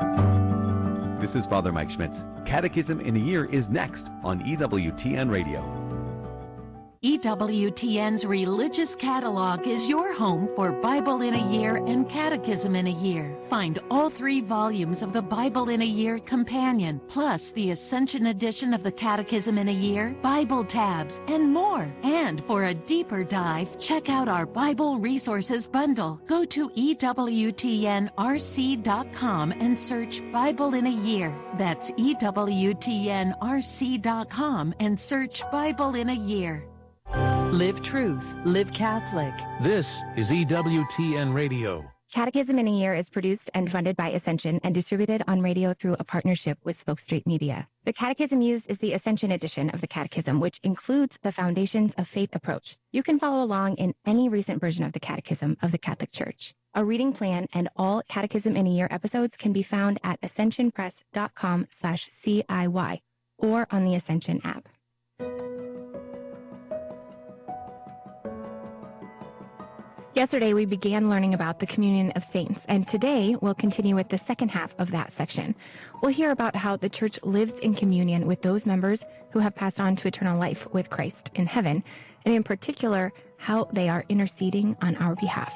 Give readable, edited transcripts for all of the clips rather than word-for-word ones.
This is Father Mike Schmitz. Catechism in a Year is next on EWTN Radio. EWTN's Religious Catalog is your home for Bible in a Year and Catechism in a Year. Find all 3 volumes of the Bible in a Year Companion, plus the Ascension edition of the Catechism in a Year, Bible tabs, and more. And for a deeper dive, check out our Bible Resources Bundle. Go to EWTNRC.com and search Bible in a Year. That's EWTNRC.com and search Bible in a Year. Live truth, live Catholic. This is EWTN Radio. Catechism in a Year is produced and funded by Ascension and distributed on radio through a partnership with Spoke Street Media. The catechism used is the Ascension edition of the Catechism, which includes the Foundations of Faith approach. You can follow along in any recent version of the Catechism of the Catholic Church. A reading plan and all Catechism in a Year episodes can be found at ascensionpress.com/CIY or on the Ascension app. Yesterday, we began learning about the communion of saints, and today we'll continue with the second half of that section. We'll hear about how the Church lives in communion with those members who have passed on to eternal life with Christ in heaven, and in particular, how they are interceding on our behalf.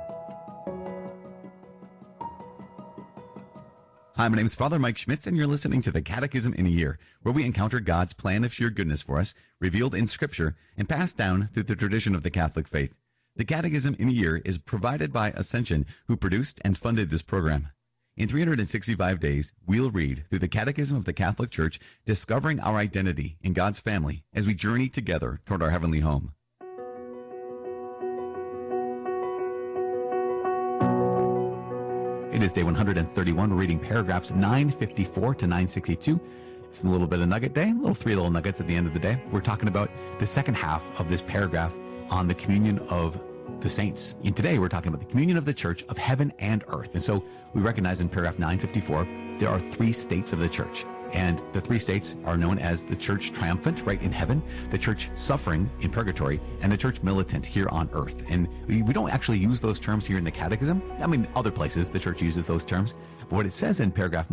Hi, my name is Father Mike Schmitz, and you're listening to the Catechism in a Year, where we encounter God's plan of sheer goodness for us, revealed in Scripture, and passed down through the tradition of the Catholic faith. The Catechism in a Year is provided by Ascension, who produced and funded this program. In 365 days, we'll read through the Catechism of the Catholic Church, discovering our identity in God's family as we journey together toward our heavenly home. It is day 131. We're reading paragraphs 954 to 962. It's a little bit of nugget day, three little nuggets at the end of the day. We're talking about the second half of this paragraph on the communion of the saints. And today we're talking about the communion of the church of heaven and earth. And so we recognize in paragraph 954, there are 3 states of the church. And the 3 states are known as the church triumphant, right, in heaven, the church suffering in purgatory, and the church militant here on earth. And we don't actually use those terms here in the Catechism. I mean, other places the church uses those terms. But what it says in paragraph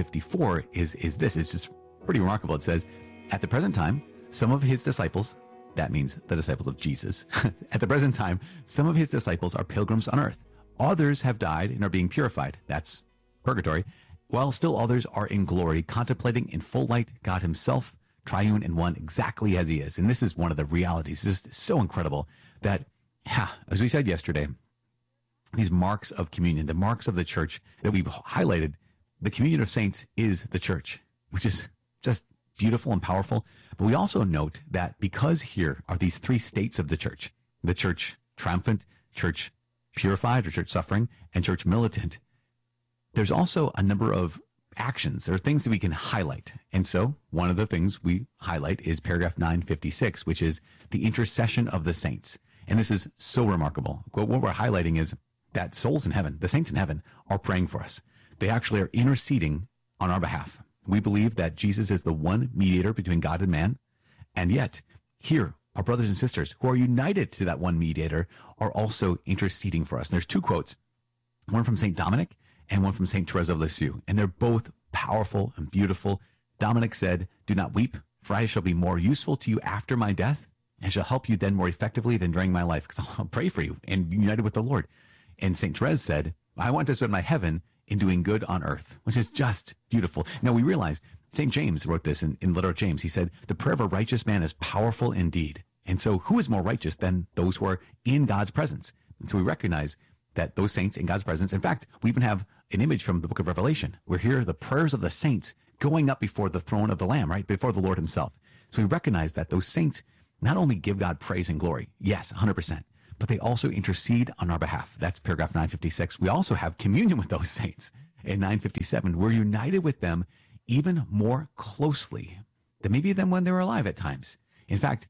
954 is this. It's just pretty remarkable. It says, at the present time, some of his disciples, that means the disciples of Jesus. At the present time, some of his disciples are pilgrims on earth. Others have died and are being purified. That's purgatory. While still others are in glory, contemplating in full light God himself, triune and one, exactly as he is. And this is one of the realities. It's just so incredible that, as we said yesterday, these marks of communion, the marks of the church that we've highlighted, the communion of saints is the church, which is just beautiful and powerful. But we also note that because here are these 3 states of the church triumphant, church purified or church suffering, and church militant, there's also a number of actions or things that we can highlight. And so one of the things we highlight is paragraph 956, which is the intercession of the saints. And this is so remarkable. What we're highlighting is that souls in heaven, the saints in heaven, are praying for us. They actually are interceding on our behalf. We believe that Jesus is the one mediator between God and man. And yet, here, our brothers and sisters who are united to that one mediator are also interceding for us. And there's 2 quotes, one from St. Dominic and one from St. Therese of Lisieux. And they're both powerful and beautiful. Dominic said, "Do not weep, for I shall be more useful to you after my death, and shall help you then more effectively than during my life, because I'll pray for you and be united with the Lord." And St. Therese said, "I want to spend my heaven in doing good on earth," which is just beautiful. Now we realize St. James wrote this in letter of James. He said, "The prayer of a righteous man is powerful indeed." And so who is more righteous than those who are in God's presence? And so we recognize that those saints in God's presence, in fact, we even have an image from the book of Revelation. We're here, the prayers of the saints going up before the throne of the Lamb, right? Before the Lord himself. So we recognize that those saints not only give God praise and glory, yes, 100%, but they also intercede on our behalf. That's paragraph 956. We also have communion with those saints. In 957, we're united with them even more closely than maybe than when they were alive at times. In fact,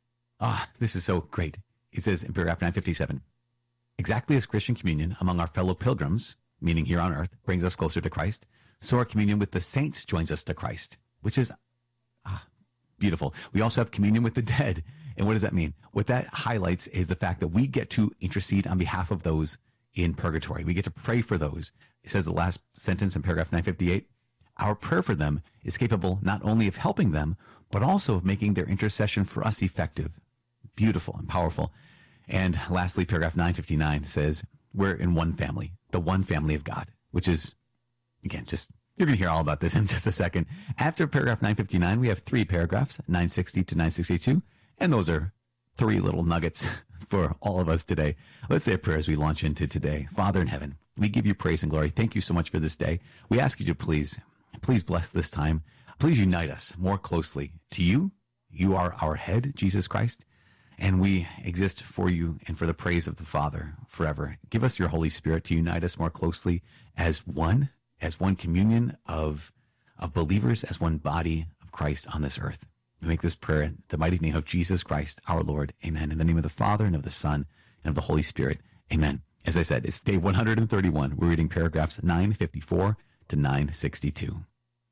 this is so great. It says in paragraph 957, exactly as Christian communion among our fellow pilgrims, meaning here on earth, brings us closer to Christ, so our communion with the saints joins us to Christ, which is beautiful. We also have communion with the dead. And what does that mean? What that highlights is the fact that we get to intercede on behalf of those in purgatory. We get to pray for those. It says the last sentence in paragraph 958, our prayer for them is capable not only of helping them, but also of making their intercession for us effective. Beautiful and powerful. And lastly, paragraph 959 says, we're in one family, the one family of God, which is, again, just, you're going to hear all about this in just a second. After paragraph 959, we have 3 paragraphs, 960 to 962, and those are 3 little nuggets for all of us today. Let's say a prayer as we launch into today. Father in heaven, we give you praise and glory. Thank you so much for this day. We ask you to please bless this time. Please unite us more closely to you. You are our head, Jesus Christ, and we exist for you and for the praise of the Father forever. Give us your Holy Spirit to unite us more closely as one communion of believers, as one body of Christ on this earth. We make this prayer in the mighty name of Jesus Christ, our Lord. Amen. In the name of the Father, and of the Son, and of the Holy Spirit. Amen. As I said, it's day 131. We're reading paragraphs 954 to 962.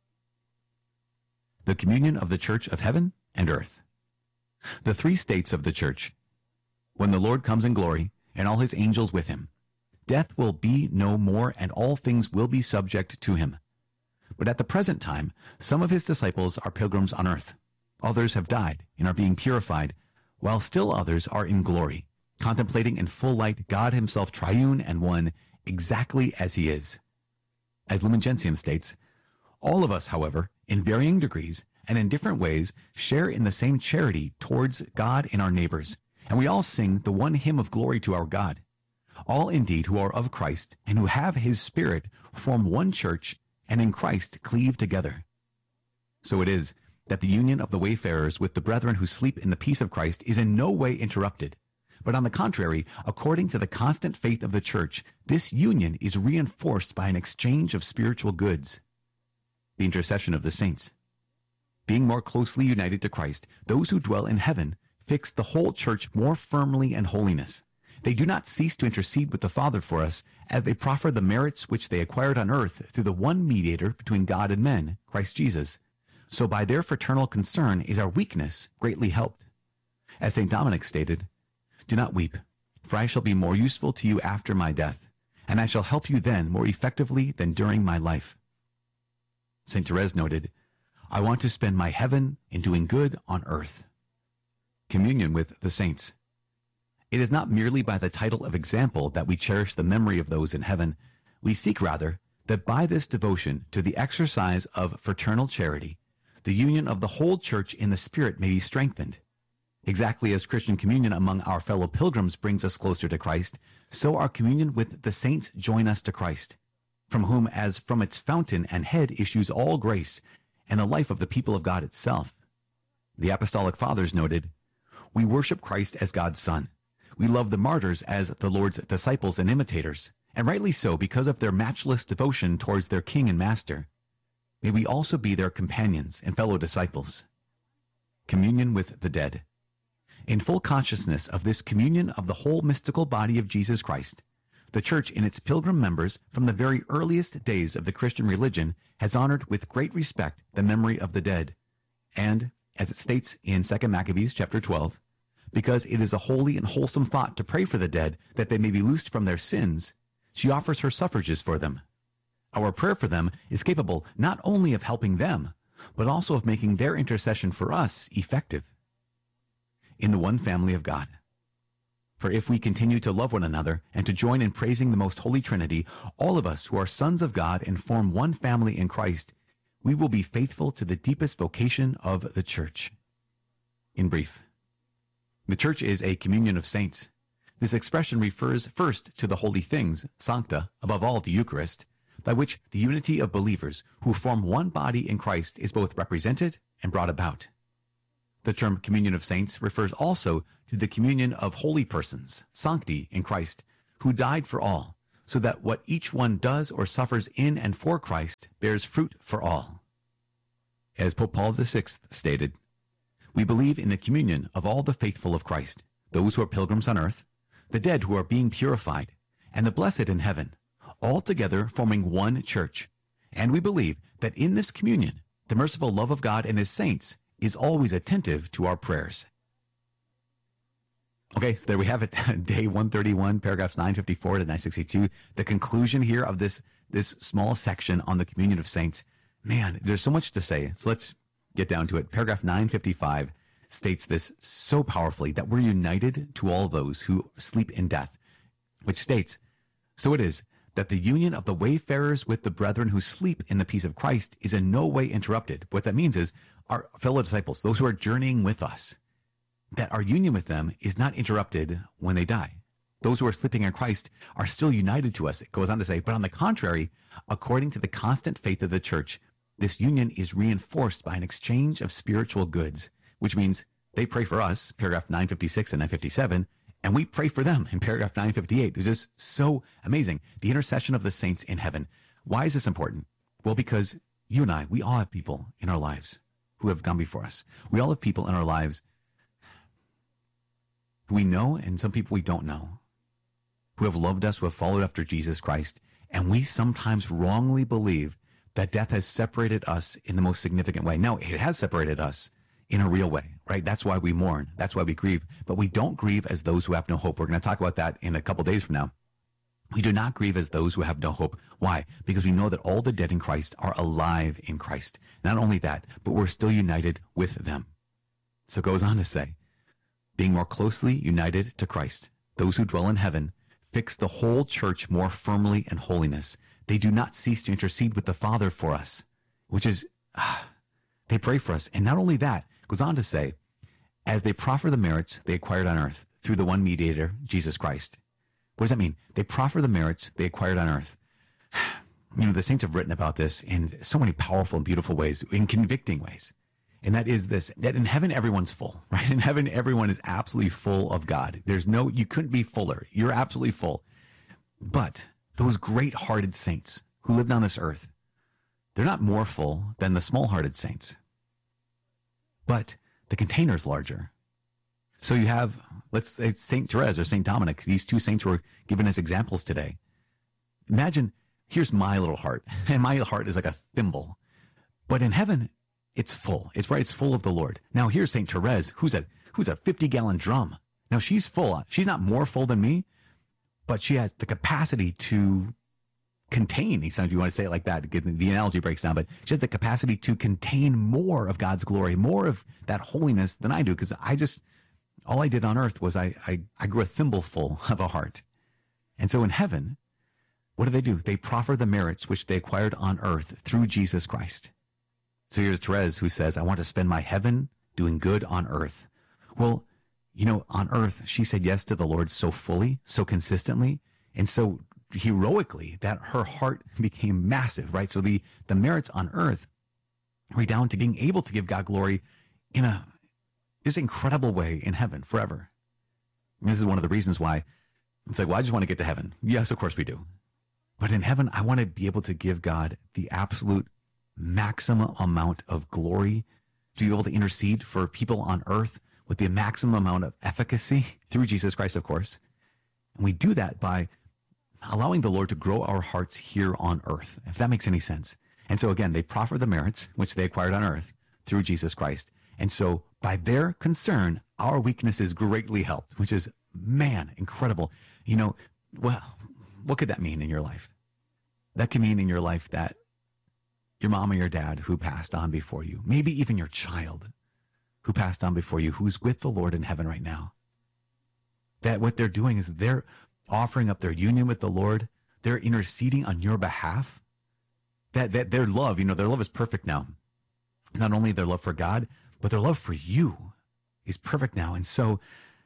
The communion of the Church of heaven and earth. The 3 states of the Church. When the Lord comes in glory, and all his angels with him, death will be no more, and all things will be subject to him. But at the present time, some of his disciples are pilgrims on earth. Others have died and are being purified, while still others are in glory, contemplating in full light God himself triune and one, exactly as he is. As Lumen Gentium states, all of us, however, in varying degrees and in different ways, share in the same charity towards God and our neighbors, and we all sing the one hymn of glory to our God. All indeed who are of Christ and who have his Spirit form one church, and in Christ cleave together. So it is that the union of the wayfarers with the brethren who sleep in the peace of Christ is in no way interrupted, but on the contrary, according to the constant faith of the church, this union is reinforced by an exchange of spiritual goods. The intercession of the saints. Being more closely united to Christ, those who dwell in heaven fix the whole church more firmly in holiness. They do not cease to intercede with the Father for us, as they proffer the merits which they acquired on earth through the one mediator between God and men, Christ Jesus. So by their fraternal concern is our weakness greatly helped. As St. Dominic stated, do not weep, for I shall be more useful to you after my death, and I shall help you then more effectively than during my life. St. Therese noted, I want to spend my heaven in doing good on earth. Communion with the saints. It is not merely by the title of example that we cherish the memory of those in heaven. We seek rather that by this devotion to the exercise of fraternal charity, the union of the whole church in the Spirit may be strengthened. Exactly as Christian communion among our fellow pilgrims brings us closer to Christ, so our communion with the saints join us to Christ, from whom as from its fountain and head issues all grace and the life of the people of God itself. The Apostolic Fathers noted, we worship Christ as God's Son. We love the martyrs as the Lord's disciples and imitators, and rightly so because of their matchless devotion towards their King and Master. May we also be their companions and fellow disciples. Communion with the dead. In full consciousness of this communion of the whole mystical body of Jesus Christ, the Church in its pilgrim members from the very earliest days of the Christian religion has honored with great respect the memory of the dead, and, as it states in 2 Maccabees chapter 12, because it is a holy and wholesome thought to pray for the dead that they may be loosed from their sins, she offers her suffrages for them. Our prayer for them is capable not only of helping them, but also of making their intercession for us effective. In the one family of God. For if we continue to love one another and to join in praising the most holy Trinity, all of us who are sons of God and form one family in Christ, we will be faithful to the deepest vocation of the Church. In brief, the Church is a communion of saints. This expression refers first to the holy things, sancta, above all the Eucharist, by which the unity of believers who form one body in Christ is both represented and brought about. The term communion of saints refers also to the communion of holy persons, sancti, in Christ, who died for all, so that what each one does or suffers in and for Christ bears fruit for all. As Pope Paul VI stated, we believe in the communion of all the faithful of Christ, those who are pilgrims on earth, the dead who are being purified, and the blessed in heaven, all together forming one church. And we believe that in this communion, the merciful love of God and his saints is always attentive to our prayers. Okay, so there we have it. Day 131, paragraphs 954 to 962. The conclusion here of this small section on the communion of saints. Man, there's so much to say. So let's get down to it. Paragraph 955 states this so powerfully, that we're united to all those who sleep in death, which states, so it is that the union of the wayfarers with the brethren who sleep in the peace of Christ is in no way interrupted. What that means is our fellow disciples, those who are journeying with us, that our union with them is not interrupted when they die. Those who are sleeping in Christ are still united to us. It goes on to say, but on the contrary, according to the constant faith of the church, this union is reinforced by an exchange of spiritual goods, which means they pray for us, paragraph 956 and 957, and we pray for them in paragraph 958. It's just so amazing. The intercession of the saints in heaven. Why is this important? Well, because you and I, we all have people in our lives who have gone before us. We all have people in our lives who we know and some people we don't know, who have loved us, who have followed after Jesus Christ. And we sometimes wrongly believe that death has separated us in the most significant way. No, it has separated us in a real way, right? That's why we mourn. That's why we grieve. But we don't grieve as those who have no hope. We're going to talk about that in a couple days from now. We do not grieve as those who have no hope. Why? Because we know that all the dead in Christ are alive in Christ. Not only that, but we're still united with them. So it goes on to say, being more closely united to Christ, those who dwell in heaven fix the whole church more firmly in holiness. They do not cease to intercede with the Father for us, which is, they pray for us. And not only that, it goes on to say, as they proffer the merits they acquired on earth through the one mediator, Jesus Christ. What does that mean? They proffer the merits they acquired on earth. You know, the saints have written about this in so many powerful and beautiful ways, in convicting ways. And that is this, that in heaven, everyone's full, right? In heaven, everyone is absolutely full of God. You couldn't be fuller. You're absolutely full. But those great-hearted saints who lived on this earth, they're not more full than the small-hearted saints. But the container's larger. So you have, let's say, St. Therese or St. Dominic. These two saints were given as examples today. Imagine, here's my little heart, and my heart is like a thimble. But in heaven, it's full. It's right. It's full of the Lord. Now here's St. Therese, who's a 50-gallon drum. Now she's full. She's not more full than me, but she has the capacity to contain. Sometimes you want to say it like that. The analogy breaks down, but she has the capacity to contain more of God's glory, more of that holiness than I do. Because all I did on earth was I grew a thimbleful of a heart. And so in heaven, what do? They proffer the merits which they acquired on earth through Jesus Christ. So here's Therese who says, I want to spend my heaven doing good on earth. Well, you know, on earth, she said yes to the Lord so fully, so consistently, and so heroically that her heart became massive, right? So the merits on earth redound to being able to give God glory in this incredible way in heaven forever. And this is one of the reasons why it's like, well, I just want to get to heaven. Yes, of course we do. But in heaven, I want to be able to give God the absolute maximum amount of glory, to be able to intercede for people on earth with the maximum amount of efficacy through Jesus Christ, of course. And we do that by allowing the Lord to grow our hearts here on earth, if that makes any sense. And so again, they proffer the merits which they acquired on earth through Jesus Christ. And so by their concern, our weakness is greatly helped, which is, man, incredible. You know, well, what could that mean in your life? That can mean in your life that your mom or your dad who passed on before you, maybe even your child who passed on before you, who's with the Lord in heaven right now, that what they're doing is they're offering up their union with the Lord. They're interceding on your behalf. That their love, you know, their love is perfect now. Not only their love for God, but their love for you is perfect now. And so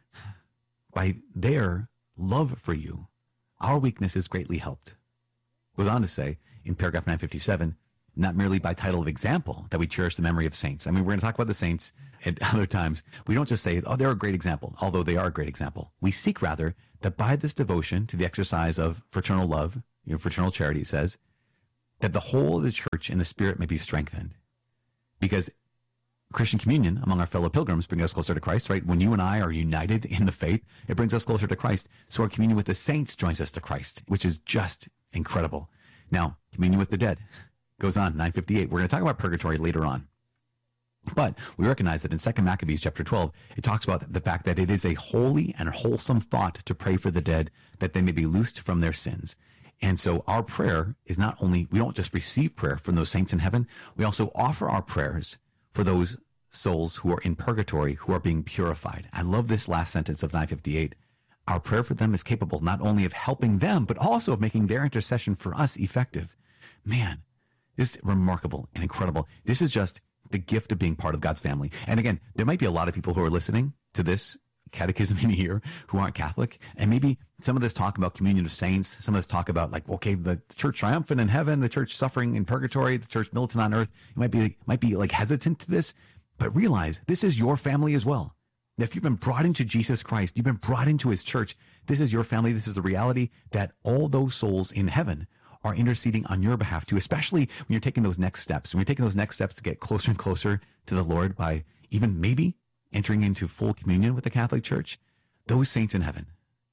by their love for you, our weakness is greatly helped. Goes on to say in paragraph 957, not merely by title of example that we cherish the memory of saints. I mean, we're going to talk about the saints at other times. We don't just say, oh, they're a great example, although they are a great example. We seek rather that by this devotion to the exercise of fraternal love, you know, fraternal charity, it says, that the whole of the church in the spirit may be strengthened. Because Christian communion among our fellow pilgrims brings us closer to Christ, right? When you and I are united in the faith, it brings us closer to Christ. So our communion with the saints joins us to Christ, which is just incredible. Now, communion with the dead goes on, 958. We're going to talk about purgatory later on. But we recognize that in 2 Maccabees chapter 12, it talks about the fact that it is a holy and wholesome thought to pray for the dead, that they may be loosed from their sins. And so our prayer is not only, we don't just receive prayer from those saints in heaven, we also offer our prayers for those souls who are in purgatory, who are being purified. I love this last sentence of 958. Our prayer for them is capable not only of helping them, but also of making their intercession for us effective. Man, this is remarkable and incredible. This is just the gift of being part of God's family. And again, there might be a lot of people who are listening to this catechism in here who aren't Catholic. And maybe some of this talk about communion of saints, some of this talk about like, okay, the church triumphant in heaven, the church suffering in purgatory, the church militant on earth. You might be like hesitant to this, but realize this is your family as well. If you've been brought into Jesus Christ, you've been brought into his church, this is your family. This is the reality that all those souls in heaven are interceding on your behalf too, especially when you're taking those next steps. When you're taking those next steps to get closer and closer to the Lord by even maybe entering into full communion with the Catholic Church, those saints in heaven,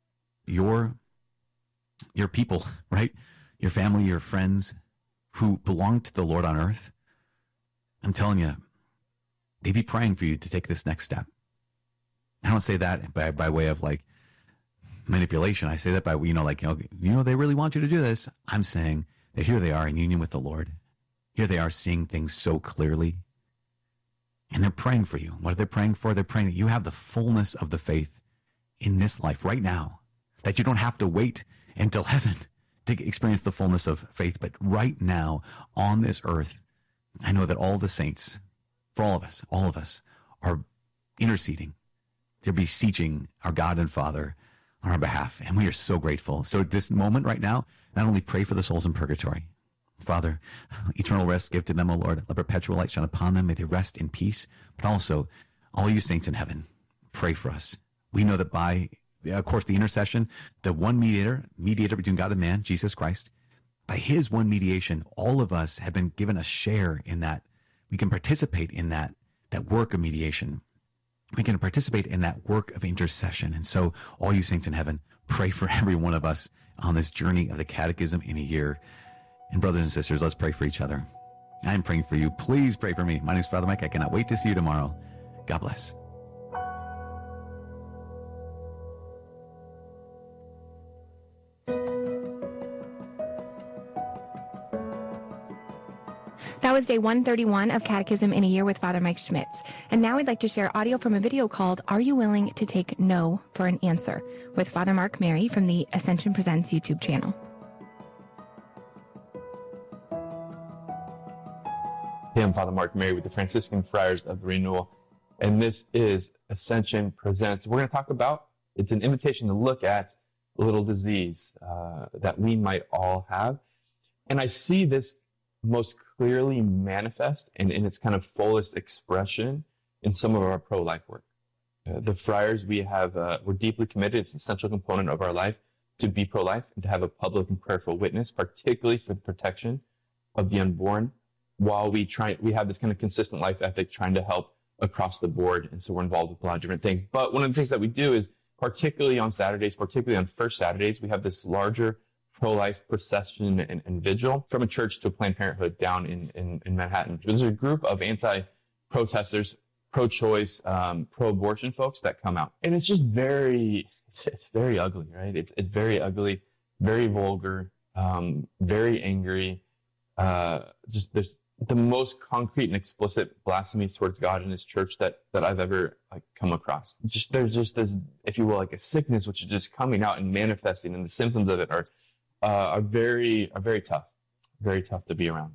your people, right? Your family, your friends who belong to the Lord on earth, I'm telling you, they'd be praying for you to take this next step. I don't say that by way of like manipulation. I say that by, they really want you to do this. I'm saying that here they are in union with the Lord. Here they are seeing things so clearly. And they're praying for you. What are they praying for? They're praying that you have the fullness of the faith in this life right now, that you don't have to wait until heaven to experience the fullness of faith. But right now on this earth, I know that all the saints, for all of us are interceding. They're beseeching our God and Father on our behalf. And we are so grateful. So at this moment right now, not only pray for the souls in purgatory. Father, eternal rest give to them, O Lord. Let perpetual light shine upon them. May they rest in peace. But also, all you saints in heaven, pray for us. We know that by, of course, the intercession, the one mediator between God and man, Jesus Christ, by his one mediation, all of us have been given a share in that. We can participate in that work of mediation. We can participate in that work of intercession. And so all you saints in heaven, pray for every one of us on this journey of the catechism in a year. And brothers and sisters, let's pray for each other. I'm praying for you. Please pray for me. My name is Father Mike. I cannot wait to see you tomorrow. God bless. That was day 131 of Catechism in a Year with Father Mike Schmitz. And now we'd like to share audio from a video called Are You Willing to Take No for an Answer? With Father Mark Mary from the Ascension Presents YouTube channel. Hey, I'm Father Mark Mary with the Franciscan Friars of the Renewal, and this is Ascension Presents. We're going to talk about, it's an invitation to look at a little disease that we might all have. And I see this most clearly manifest and in its kind of fullest expression in some of our pro-life work. The Friars, we're deeply committed, it's an essential component of our life to be pro-life and to have a public and prayerful witness, particularly for the protection of the unborn. While we have this kind of consistent life ethic trying to help across the board. And so we're involved with a lot of different things. But one of the things that we do is, particularly on Saturdays, particularly on first Saturdays, we have this larger pro-life procession and vigil from a church to a Planned Parenthood down in Manhattan. There's a group of anti-protesters, pro-choice, pro-abortion folks that come out. And it's just it's very ugly, right? It's very ugly, very vulgar, very angry. There's the most concrete and explicit blasphemies towards God and his church that I've ever come across. There's just this, if you will, like a sickness which is just coming out and manifesting, and the symptoms of it are very tough, very tough to be around.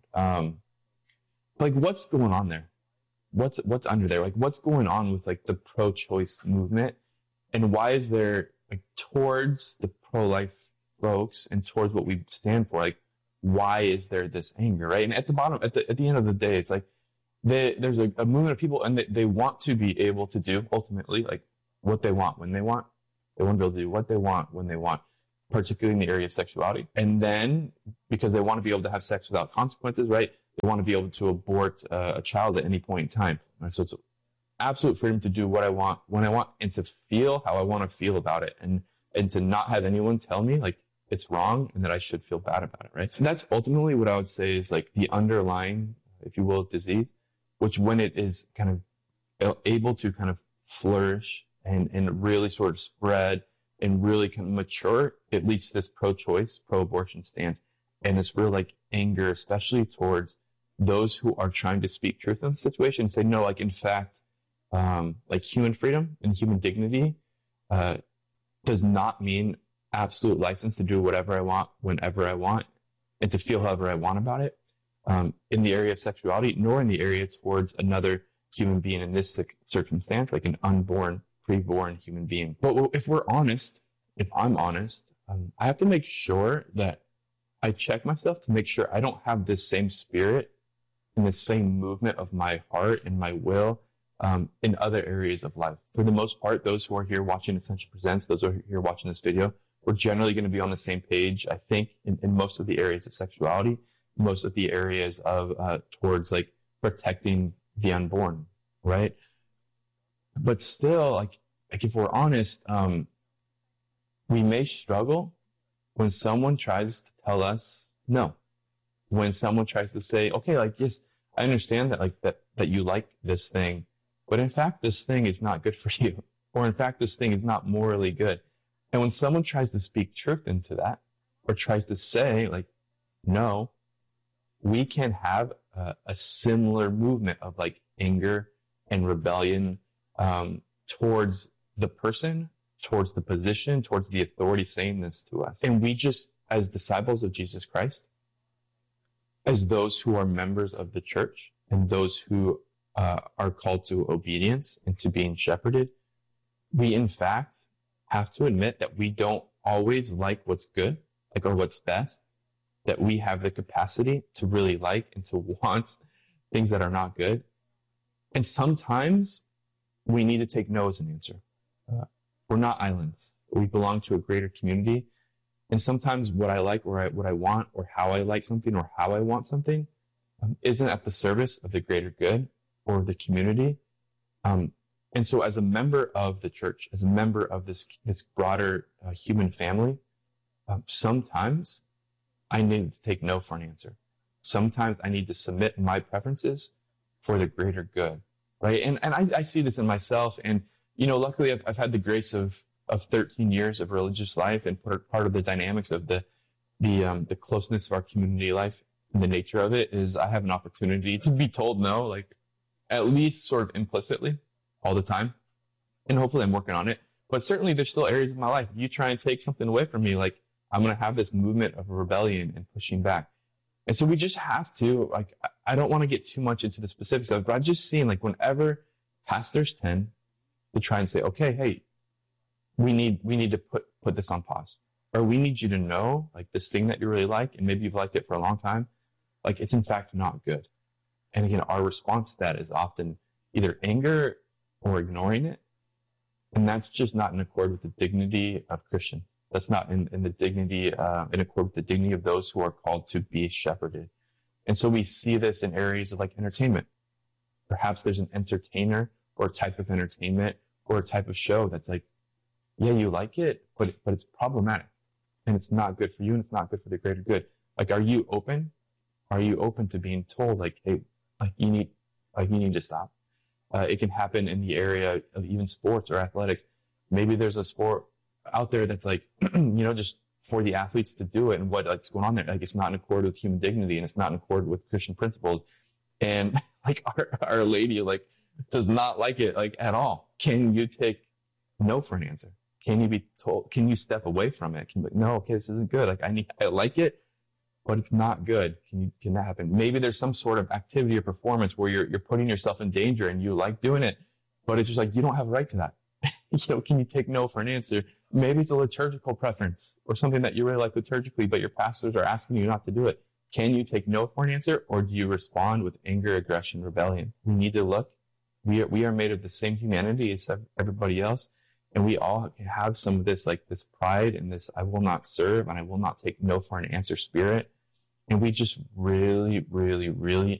What's going on there? What's under there? What's going on with the pro-choice movement, and why is there towards the pro-life folks and towards what we stand for, why is there this anger, right? And at the bottom, at the end of the day, it's there's a movement of people, and they want to be able to do ultimately what they want when they want. They want to be able to do what they want when they want, particularly in the area of sexuality. And then because they want to be able to have sex without consequences, right? They want to be able to abort a child at any point in time. Right? So it's absolute freedom to do what I want when I want, and to feel how I want to feel about it, and to not have anyone tell me it's wrong and that I should feel bad about it, right? So that's ultimately what I would say is the underlying, if you will, disease. which when it is kind of able to kind of flourish and really sort of spread and really kind of mature, it leads to this pro-choice, pro-abortion stance, and this real like anger, especially towards those who are trying to speak truth in the situation and say, no, like in fact, like human freedom and human dignity does not mean absolute license to do whatever I want, whenever I want, and to feel however I want about it, in the area of sexuality, nor in the area towards another human being in this circumstance, like an unborn, preborn human being. But if we're honest, if I'm honest, I have to make sure that I check myself to make sure I don't have this same spirit and the same movement of my heart and my will in other areas of life. For the most part, those who are here watching Ascension Presents, those who are here watching this video, we're generally going to be on the same page, I think, in most of the areas of sexuality, most of the areas of towards like protecting the unborn, right? But still, like if we're honest, we may struggle when someone tries to tell us no. When someone tries to say, okay, like, yes, I understand that, like, that you like this thing, but in fact, this thing is not good for you. Or in fact, this thing is not morally good. And when someone tries to speak truth into that, or tries to say, like, no, we can have a similar movement of like anger and rebellion towards the person, towards the position, towards the authority saying this to us. And we just, as disciples of Jesus Christ, as those who are members of the church and those who are called to obedience and to being shepherded, we in fact have to admit that we don't always like what's good, like, or what's best, that we have the capacity to really like and to want things that are not good. And sometimes we need to take no as an answer. We're not islands. We belong to a greater community. And sometimes what I like or what I want or how I like something or how I want something isn't at the service of the greater good or the community. And so as a member of the church, as a member of this broader human family, sometimes I need to take no for an answer. Sometimes I need to submit my preferences for the greater good, right? And I see this in myself. And, you know, luckily I've had the grace of 13 years of religious life, and part of the dynamics of the closeness of our community life and the nature of it is I have an opportunity to be told no, like at least sort of implicitly all the time. And hopefully I'm working on it. But certainly there's still areas of my life. You try and take something away from me, like I'm going to have this movement of rebellion and pushing back. And so we just have to, like, I don't want to get too much into the specifics of it, but I've just seen, like, whenever pastors tend to try and say, okay, hey, we need to put this on pause, or we need you to know, like, this thing that you really like, and maybe you've liked it for a long time, like, it's in fact not good. And again, our response to that is often either anger or ignoring it. And that's just not in accord with the dignity of Christians. That's not in the dignity, in accord with the dignity of those who are called to be shepherded. And so we see this in areas of like entertainment. Perhaps there's an entertainer or a type of entertainment or a type of show that's like, yeah, you like it, but it's problematic and it's not good for you and it's not good for the greater good. Like, are you open? Are you open to being told, like, hey, you need to stop? It can happen in the area of even sports or athletics. Maybe there's a sport out there that's like, just for the athletes to do it, and what's going on there. Like, it's not in accord with human dignity and it's not in accord with Christian principles. And like our lady, like, does not like it, like, at all. Can you take no for an answer? Can you be told, can you step away from it? Can you be like, no, okay, this isn't good. Like, I like it, but it's not good. Can that happen? Maybe there's some sort of activity or performance where you're putting yourself in danger and you like doing it, but it's just like, you don't have a right to that. Can you take no for an answer? Maybe it's a liturgical preference or something that you really like liturgically, but your pastors are asking you not to do it. Can you take no for an answer, or do you respond with anger, aggression, rebellion? We need to look. We are made of the same humanity as everybody else. And we all have some of this, like this pride and this, I will not serve and I will not take no for an answer spirit. And we just really, really, really